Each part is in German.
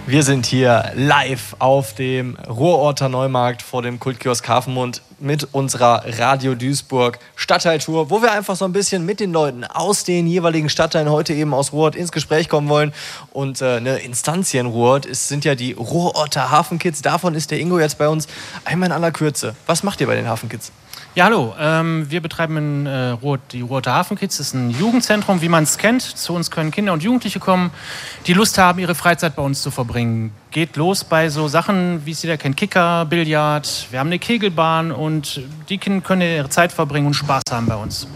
Wir sind hier live auf dem Ruhrorter Neumarkt vor dem Kultkiosk Hafenmund mit unserer Radio Duisburg Stadtteiltour, wo wir einfach so ein bisschen mit den Leuten aus den jeweiligen Stadtteilen, heute eben aus Ruhrort, ins Gespräch kommen wollen. Und eine Instanz hier in Ruhrort sind ja die Ruhrorter Hafenkids. Davon ist der Ingo jetzt bei uns. Einmal in aller Kürze. Was macht ihr bei den Hafenkids? Ja, hallo. Wir betreiben in die Ruhrorter Hafenkids. Das ist ein Jugendzentrum, wie man es kennt. Zu uns können Kinder und Jugendliche kommen, die Lust haben, ihre Freizeit bei uns zu verbringen. Geht los bei so Sachen, wie es jeder kennt, Kicker, Billard. Wir haben eine Kegelbahn und die Kinder können ihre Zeit verbringen und Spaß haben bei uns.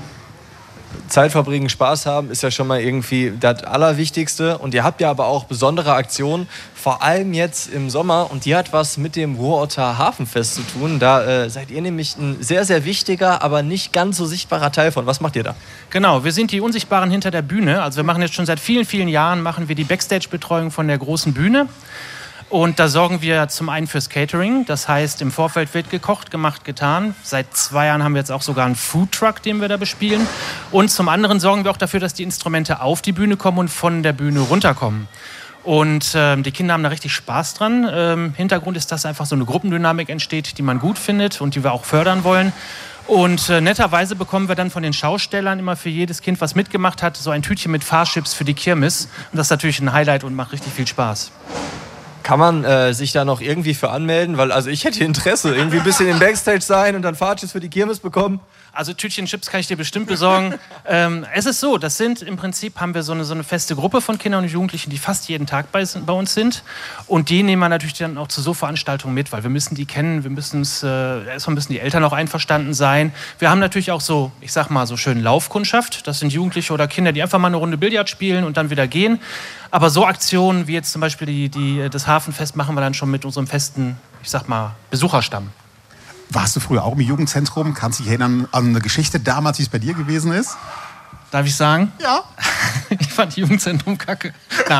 Zeit verbringen, Spaß haben, ist ja schon mal irgendwie das Allerwichtigste. Und ihr habt ja aber auch besondere Aktionen, vor allem jetzt im Sommer. Und die hat was mit dem Ruhrorter Hafenfest zu tun. Da seid ihr nämlich ein sehr, sehr wichtiger, aber nicht ganz so sichtbarer Teil von. Was macht ihr da? Genau, wir sind die Unsichtbaren hinter der Bühne. Also wir machen jetzt schon seit vielen, vielen Jahren machen wir die Backstage-Betreuung von der großen Bühne. Und da sorgen wir zum einen fürs Catering. Das heißt, im Vorfeld wird gekocht, gemacht, getan. Seit 2 Jahren haben wir jetzt auch sogar einen Foodtruck, den wir da bespielen. Und zum anderen sorgen wir auch dafür, dass die Instrumente auf die Bühne kommen und von der Bühne runterkommen. Und die Kinder haben da richtig Spaß dran. Hintergrund ist, dass einfach so eine Gruppendynamik entsteht, die man gut findet und die wir auch fördern wollen. Und netterweise bekommen wir dann von den Schaustellern immer für jedes Kind, was mitgemacht hat, so ein Tütchen mit Fahrchips für die Kirmes. Und das ist natürlich ein Highlight und macht richtig viel Spaß. Kann man sich da noch irgendwie für anmelden? Weil also ich hätte Interesse, irgendwie ein bisschen im Backstage sein und dann Fahrtchips für die Kirmes bekommen. Also Tütchen Chips kann ich dir bestimmt besorgen. Es ist so, das sind im Prinzip, haben wir so eine feste Gruppe von Kindern und Jugendlichen, die fast jeden Tag bei uns sind. Und die nehmen wir natürlich dann auch zu so Veranstaltungen mit, weil wir müssen die kennen, erstmal müssen die Eltern auch einverstanden sein. Wir haben natürlich auch so, ich sag mal, so schön Laufkundschaft. Das sind Jugendliche oder Kinder, die einfach mal eine Runde Billard spielen und dann wieder gehen. Aber so Aktionen wie jetzt zum Beispiel das Hafenfest machen wir dann schon mit unserem festen, ich sag mal, Besucherstamm. Warst du früher auch im Jugendzentrum? Kannst du dich erinnern an eine Geschichte damals, wie es bei dir gewesen ist? Darf ich sagen? Ja. Ich fand Jugendzentrum kacke.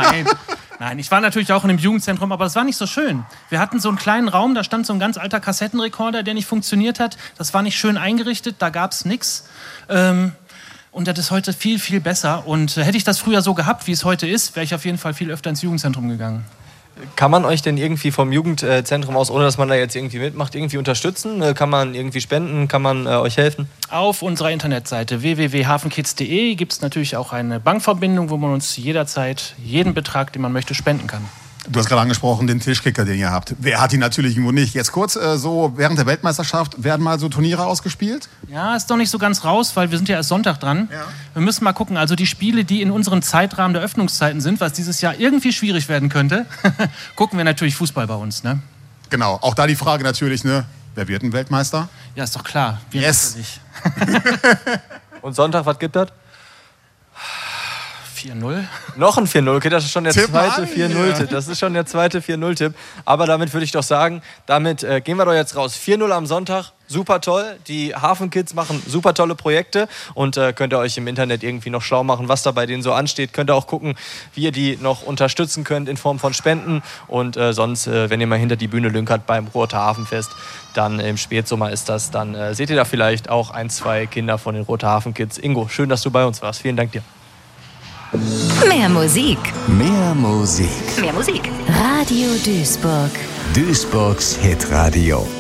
Nein, ich war natürlich auch in einem Jugendzentrum, aber das war nicht so schön. Wir hatten so einen kleinen Raum, da stand so ein ganz alter Kassettenrekorder, der nicht funktioniert hat. Das war nicht schön eingerichtet, da gab es nichts. Und das ist heute viel, viel besser. Und hätte ich das früher so gehabt, wie es heute ist, wäre ich auf jeden Fall viel öfter ins Jugendzentrum gegangen. Kann man euch denn irgendwie vom Jugendzentrum aus, ohne dass man da jetzt irgendwie mitmacht, irgendwie unterstützen? Kann man irgendwie spenden? Kann man euch helfen? Auf unserer Internetseite www.hafenkids.de gibt es natürlich auch eine Bankverbindung, wo man uns jederzeit jeden Betrag, den man möchte, spenden kann. Du hast gerade angesprochen, den Tischkicker, den ihr habt. Wer hat ihn natürlich irgendwo nicht? Jetzt kurz, so während der Weltmeisterschaft werden mal so Turniere ausgespielt? Ja, ist doch nicht so ganz raus, weil wir sind ja erst Sonntag dran. Ja. Wir müssen mal gucken, also die Spiele, die in unserem Zeitrahmen der Öffnungszeiten sind, was dieses Jahr irgendwie schwierig werden könnte, gucken wir natürlich Fußball bei uns, ne? Genau, auch da die Frage natürlich, ne? Wer wird ein Weltmeister? Ja, ist doch klar. Wir yes! Und Sonntag, was gibt das? 4-0. Noch ein 4-0, okay, das ist schon der zweite 4-0-Tipp. Das ist schon der zweite 4-0-Tipp. Aber damit würde ich doch sagen, damit gehen wir doch jetzt raus. 4-0 am Sonntag, super toll. Die Hafenkids machen super tolle Projekte und könnt ihr euch im Internet irgendwie noch schlau machen, was da bei denen so ansteht. Könnt ihr auch gucken, wie ihr die noch unterstützen könnt in Form von Spenden. Und sonst, wenn ihr mal hinter die Bühne lünkert beim Ruhrorter Hafenfest, dann im Spätsommer ist das, dann seht ihr da vielleicht auch 1, 2 Kinder von den Ruhrorter Hafenkids. Ingo, schön, dass du bei uns warst. Vielen Dank dir. Mehr Musik. Mehr Musik. Mehr Musik. Radio Duisburg. Duisburgs Hitradio.